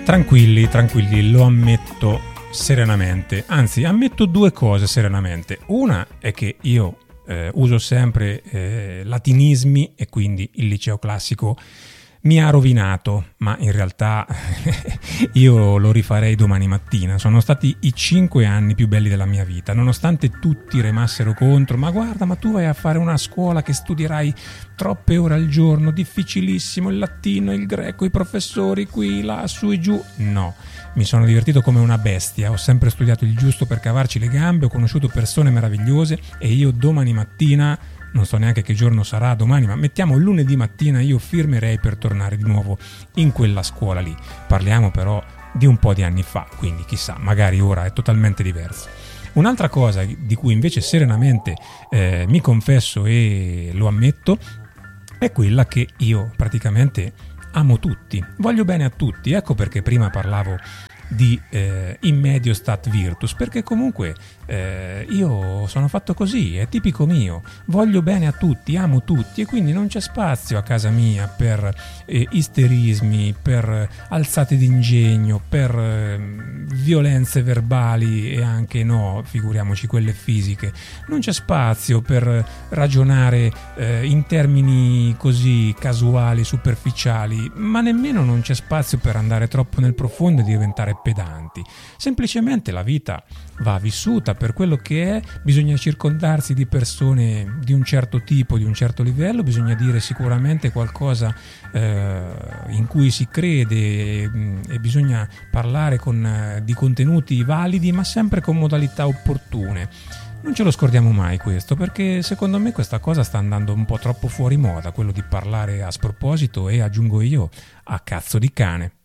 Tranquilli, tranquilli, lo ammetto serenamente. Anzi, ammetto due cose serenamente. Una è che io uso sempre latinismi e quindi il liceo classico mi ha rovinato, ma in realtà io lo rifarei domani mattina. Sono stati i 5 anni più belli della mia vita, nonostante tutti remassero contro. Ma guarda, ma tu vai a fare una scuola che studierai troppe ore al giorno, difficilissimo, il latino, il greco, i professori qui, là, su e giù. No, mi sono divertito come una bestia, ho sempre studiato il giusto per cavarci le gambe, ho conosciuto persone meravigliose e io domani mattina, non so neanche che giorno sarà domani, ma mettiamo lunedì mattina, io firmerei per tornare di nuovo in quella scuola lì. Parliamo però di un po' di anni fa, quindi chissà, magari ora è totalmente diverso. Un'altra cosa di cui invece serenamente mi confesso e lo ammetto è quella che io praticamente amo tutti, voglio bene a tutti. Ecco perché prima parlavo di in medio stat virtus, perché comunque io sono fatto così, è tipico mio, voglio bene a tutti, amo tutti, e quindi non c'è spazio a casa mia per isterismi, per alzate d'ingegno, per violenze verbali e anche no, figuriamoci quelle fisiche. Non c'è spazio per ragionare in termini così casuali, superficiali, ma nemmeno non c'è spazio per andare troppo nel profondo e diventare pedanti. Semplicemente la vita va vissuta per quello che è, bisogna circondarsi di persone di un certo tipo, di un certo livello, bisogna dire sicuramente qualcosa in cui si crede e bisogna parlare di contenuti validi, ma sempre con modalità opportune. Non ce lo scordiamo mai questo, perché secondo me questa cosa sta andando un po' troppo fuori moda, quello di parlare a sproposito e, aggiungo io, a cazzo di cane.